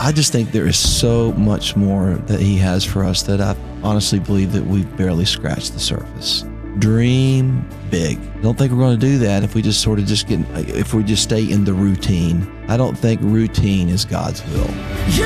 I just think there is so much more that he has for us that I honestly believe that we've barely scratched the surface. Dream big. I don't think we're going to do that if we just sort of if we just stay in the routine. I don't think routine is God's will.